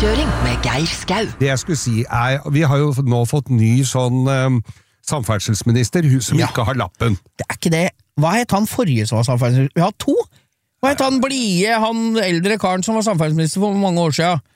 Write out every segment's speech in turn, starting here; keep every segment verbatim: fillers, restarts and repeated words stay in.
Omkjøring med Geir Skau. Det jeg skulle si er, vi har jo nå fått ny sånn um, samferdselsminister som ja. ikke har lappen. Det er ikke det. Hva het han forrige som var samferdselsminister? Vi har to. Hva het han blie, han eldre karen som var samferdselsminister for mange år siden?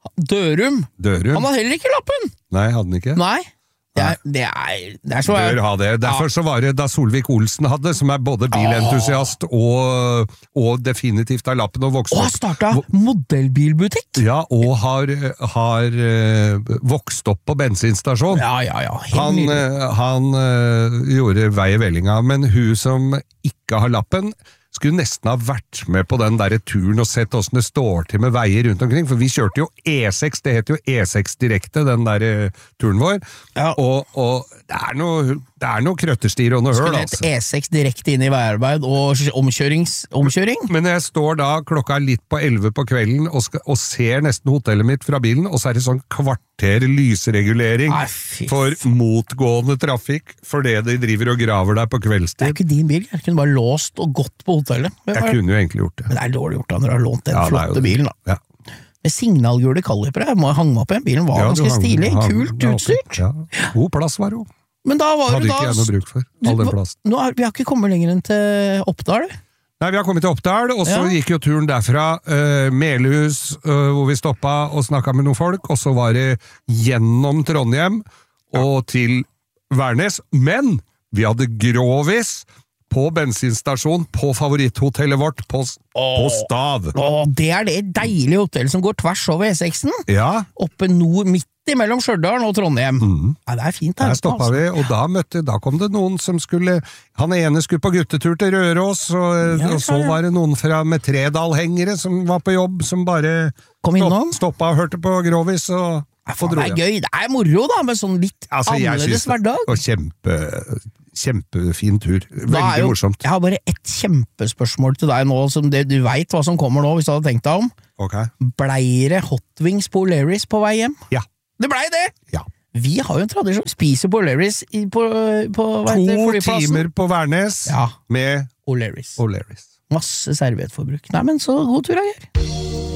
Dørum. Dørum. Han hadde heller ikke lappen. Nei, hadde han ikke? Nei. Det er, det er, det er så Bør ha det. Derfor ja. så var det da Solvik-Olsen hadde, som er både bilentusiast og, og definitivt har lappen og vokst opp. Og har startet modellbilbutikk. Ja, og har, har uh, vokst opp på bensinstasjon. Ja, ja, ja. Han, uh, han uh, gjorde vei i vellinga, men hun som ikke har lappen, skulle nesten ha vært med på den der turen og sett hvordan det står til med veier rundt omkring, for vi kjørte jo E seks, det heter jo E seks direkte, den der turen vår, ja. og, og det er noe, det er noe krøtterstier og noe høl, altså. Skulle et E seks direkte inn i veiarbeid og omkjørings, omkjøring? Men jeg står da klokka litt på elleve på kvelden og, skal, og ser nesten hotellet mitt fra bilen, og så er det sånn kvarter lysregulering Ai, for motgående trafikk, fordi de driver og graver der på kveldstid. Det er jo ikke din bil, jeg kunne bare låst og gått på hotellet. Jeg kunne jo egentlig gjort det. Men det er dårlig gjort da, når du har lånt den ja, flotte bilen da. Ja. Med signalgule kalipere, jeg må hange meg opp igjen, bilen var ja, ganske hang, stilig, hang, kult utstyrt. Ja. God plass var jo. Men da var Hadde det ikke da... jeg noe bruk for, all den plassen. Nå er, vi har ikke kommet lenger enn til Oppdal. Nei, vi har kommet til Oppdal, og så ja. gikk jo turen derfra, uh, Melhus, uh, hvor vi stoppet og snakket med noen folk, og så var det gjennom Trondheim og ja. til Værnes, men vi hadde grovis på bensinstasjon, på favoritthotellet vårt, på, på Stav. Åh, det er det deilige hotellet som går tvers over E seksen. Ja. Oppe nord, midt imellom Stjørdal og Trondheim. Mm. Ja, det er fint her. Der stoppet altså. vi, og da møtte, da kom det noen som skulle, han ene skulle på guttetur til Røros, og, ja, og så var det noen fra med Tredal-hengere som var på jobb, som bare stopp, stoppet og hørte på grovis, og ja, faen, det er gøy, det er moro da, med sånn litt altså, annerledes hverdag. Og kjempe... Kjempefin tur. Veldig jo, morsomt. Jeg har bare ett kjempespørsmål til deg nå, som det, du vet hva som kommer nå, hvis du hadde tenkt deg om. Okay. Blei det Hot Wings på O'Learys på vei hjem? Ja. Det blei det? Ja. Vi har jo en tradisjon. Spiser på O'Learys på, på To timer på Værnes ja. med O'Learys. O'Learys. Masse serviettforbruk. Nei, men så god tur, Geir.